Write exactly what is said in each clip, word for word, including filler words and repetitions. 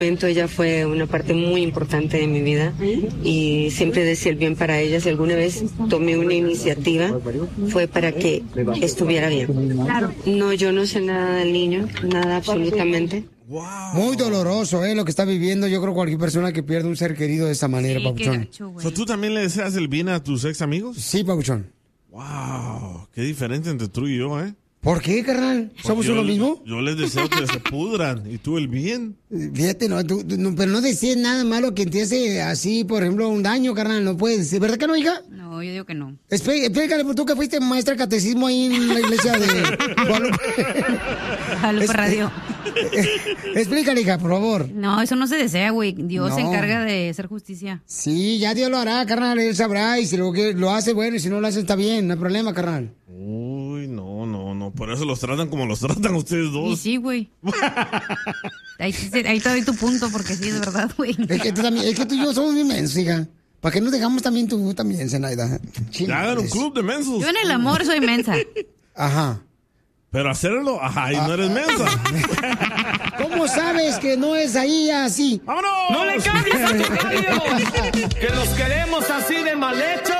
Ella fue una parte muy importante de mi vida y siempre decía el bien para ella. Si alguna vez tomé una iniciativa, fue para que estuviera bien. No, yo no sé nada del niño, nada absolutamente. Wow. Muy doloroso, ¿eh? Lo que está viviendo. Yo creo cualquier persona que pierde un ser querido de esa manera, sí, Papuchón. So, ¿tú también le deseas el bien a tus ex amigos? Sí, Papuchón. Wow, qué diferente entre tú y yo, ¿eh? ¿Por qué, carnal? ¿Somos yo, uno mismo? Yo les deseo que se pudran. ¿Y tú el bien? Fíjate, no, tú, no, pero no decías nada malo que te hace así, por ejemplo, un daño, carnal. No puedes decir. ¿Verdad que no, hija? No, yo digo que no. Explí, explícale, tú que fuiste maestra de catecismo ahí en la iglesia de Guadalupe. Guadalupe Radio. Explícale, hija, por favor. No, eso no se desea, güey. Dios no. se encarga de hacer justicia. Sí, ya Dios lo hará, carnal. Él sabrá. Y si lo, que lo hace, bueno. Y si no lo hace, está bien. No hay problema, carnal. Uy, no, no, no. Por eso los tratan como los tratan ustedes dos. Y sí, güey. ahí, ahí te doy tu punto, porque sí, de verdad, güey. Es que tú también, es que tú y yo somos bien mensos, hija. ¿Para qué nos dejamos también tú también, Zenaida? Ya hagan un club de mensos. Yo en el amor soy mensa. Ajá. Pero hacerlo, ajá, y ah, no eres mensa. ¿Cómo sabes que no es ahí así? ¡Vámonos! ¡No le cambies a tu radio! ¡Que los queremos así de mal hechos!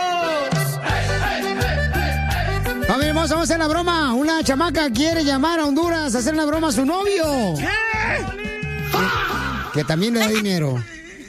A ver, vamos a hacer la broma. Una chamaca quiere llamar a Honduras a hacer una broma a su novio. ¿Qué? Que, que también le da dinero.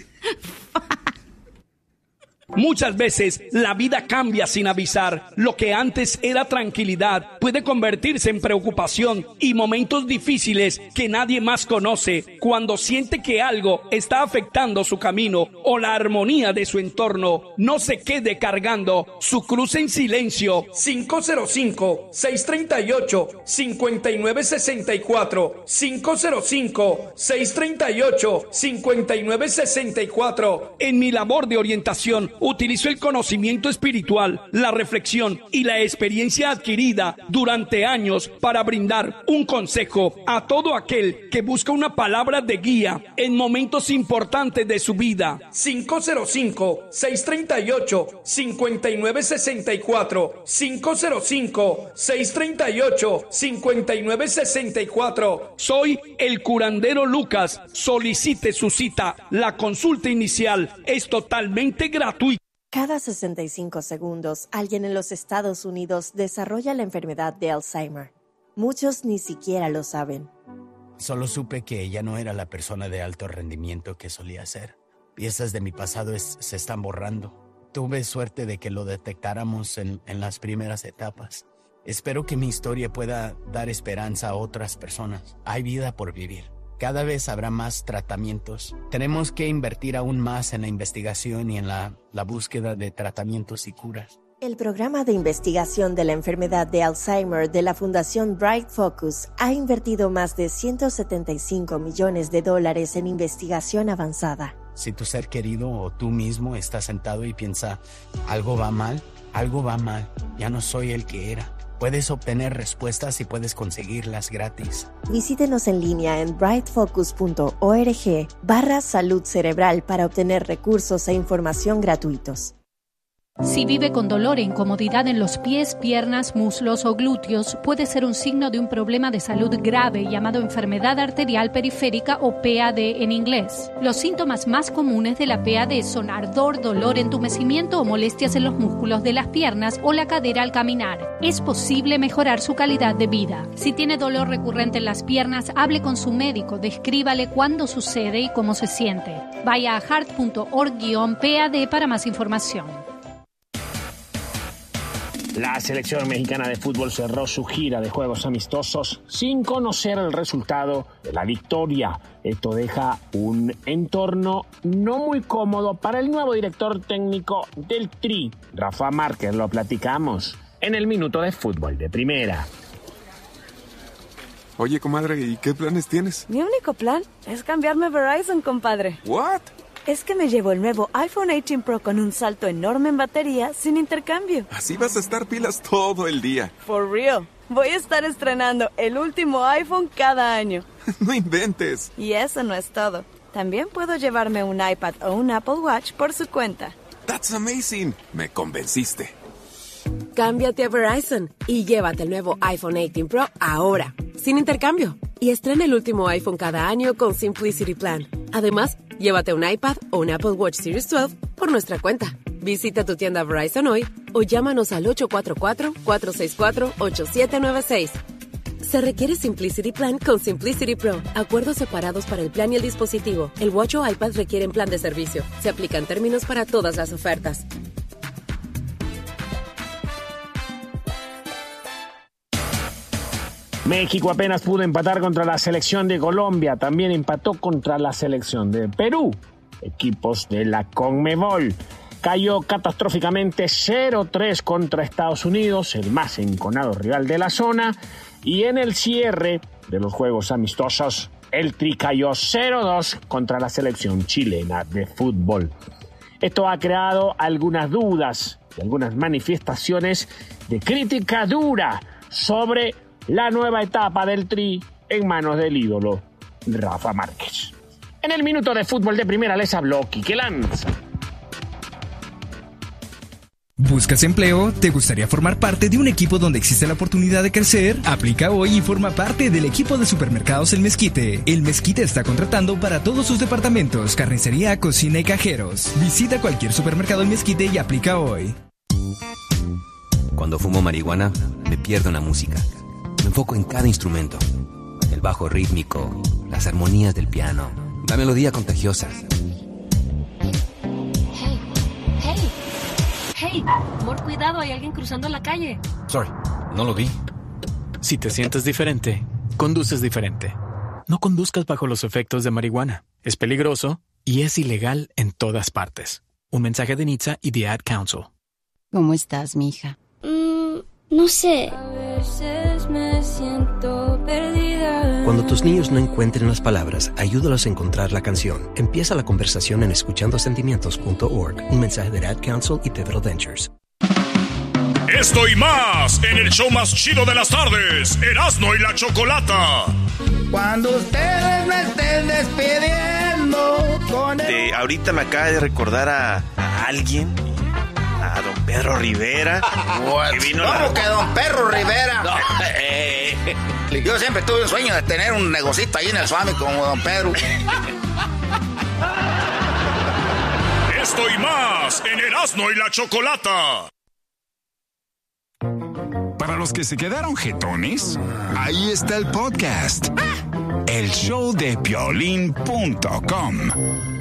Muchas veces la vida cambia sin avisar. Lo que antes era tranquilidad puede convertirse en preocupación y momentos difíciles que nadie más conoce. Cuando siente que algo está afectando su camino o la armonía de su entorno, no se quede cargando su cruz en silencio. cinco cero cinco, seis tres ocho, cinco nueve seis cuatro cinco cero cinco, seis tres ocho, cinco nueve seis cuatro. En mi labor de orientación utilizo el conocimiento espiritual, la reflexión y la experiencia adquirida durante años para brindar un consejo a todo aquel que busca una palabra de guía en momentos importantes de su vida. cinco cero cinco, seis tres ocho, cinco nueve seis cuatro cinco cero cinco, seis tres ocho, cinco nueve seis cuatro. Soy el curandero Lucas. Solicite su cita. La consulta inicial es totalmente gratuita. Cada sesenta y cinco segundos, alguien en los Estados Unidos desarrolla la enfermedad de Alzheimer. Muchos ni siquiera lo saben. Solo supe que ella no era la persona de alto rendimiento que solía ser. Piezas de mi pasado es, se están borrando. Tuve suerte de que lo detectáramos en, en las primeras etapas. Espero que mi historia pueda dar esperanza a otras personas. Hay vida por vivir. Cada vez habrá más tratamientos. Tenemos que invertir aún más en la investigación y en la, la búsqueda de tratamientos y curas. El programa de investigación de la enfermedad de Alzheimer de la Fundación Bright Focus ha invertido más de ciento setenta y cinco millones de dólares en investigación avanzada. Si tu ser querido o tú mismo estás sentado y piensa, algo va mal, algo va mal, ya no soy el que era. Puedes obtener respuestas y puedes conseguirlas gratis. Visítenos en línea en brightfocus punto org barra salud cerebral para obtener recursos e información gratuitos. Si vive con dolor e incomodidad en los pies, piernas, muslos o glúteos, puede ser un signo de un problema de salud grave llamado enfermedad arterial periférica o P A D en inglés. Los síntomas más comunes de la P A D son ardor, dolor, entumecimiento o molestias en los músculos de las piernas o la cadera al caminar. Es posible mejorar su calidad de vida. Si tiene dolor recurrente en las piernas, hable con su médico, descríbale cuándo sucede y cómo se siente. Vaya a heart punto org guión P A D para más información. La selección mexicana de fútbol cerró su gira de juegos amistosos sin conocer el resultado de la victoria. Esto deja un entorno no muy cómodo para el nuevo director técnico del Tri, Rafa Márquez. Lo platicamos en el Minuto de Fútbol de Primera. Oye, comadre, ¿y qué planes tienes? Mi único plan es cambiarme a Verizon, compadre. ¿What? Es que me llevo el nuevo iPhone dieciocho Pro con un salto enorme en batería sin intercambio. Así vas a estar pilas todo el día. For real. Voy a estar estrenando el último iPhone cada año. No inventes. Y eso no es todo. También puedo llevarme un iPad o un Apple Watch por su cuenta. That's amazing. Me convenciste. Cámbiate a Verizon y llévate el nuevo iPhone dieciocho Pro ahora, sin intercambio. Y estrena el último iPhone cada año con Simplicity Plan. Además, llévate un iPad o un Apple Watch Series doce por nuestra cuenta. Visita tu tienda Verizon hoy o llámanos al ocho cuatro cuatro, cuatro seis cuatro, ocho siete nueve seis. Se requiere Simplicity Plan con Simplicity Pro. Acuerdos separados para el plan y el dispositivo. El Watch o iPad requieren plan de servicio. Se aplican términos para todas las ofertas. México apenas pudo empatar contra la selección de Colombia. También empató contra la selección de Perú. Equipos de la CONMEBOL. Cayó catastróficamente cero tres contra Estados Unidos, el más enconado rival de la zona. Y en el cierre de los juegos amistosos, el Tri cayó cero dos contra la selección chilena de fútbol. Esto ha creado algunas dudas y algunas manifestaciones de crítica dura sobre la nueva etapa del Tri en manos del ídolo Rafa Márquez. En el minuto de fútbol de primera les habló Quique Lanza. ¿Buscas empleo? ¿Te gustaría formar parte de un equipo donde existe la oportunidad de crecer? Aplica hoy y forma parte del equipo de supermercados El Mezquite. El Mezquite está contratando para todos sus departamentos, carnicería, cocina y cajeros. Visita cualquier supermercado El Mezquite y aplica hoy. Cuando fumo marihuana, me pierdo en la música. Me enfoco en cada instrumento. El bajo rítmico, las armonías del piano, la melodía contagiosa. Hey, amor, cuidado, hay alguien cruzando la calle. Sorry, no lo vi. Si te sientes diferente, conduces diferente. No conduzcas bajo los efectos de marihuana. Es peligroso y es ilegal en todas partes. Un mensaje de N H T S A y The Ad Council. ¿Cómo estás, mija? Mm, no sé. A veces me siento perdida. Cuando tus niños no encuentren las palabras, ayúdalos a encontrar la canción. Empieza la conversación en escuchando sentimientos punto org. Un mensaje de Ad Council y Pivotal Ventures. Esto y más en el show más chido de las tardes, Erasmo y la Chocolata. Cuando ustedes me estén despidiendo con el... De, ahorita me acaba de recordar a, a alguien, a don Pedro Rivera. Que vino ¿Cómo la... que don Pedro Rivera? No, eh, yo siempre tuve un sueño de tener un negocito ahí en el Swami como don Pedro. Esto y más en Erasmo y la Chocolata. Para los que se quedaron jetones, ahí está el podcast. El show de Piolín punto com.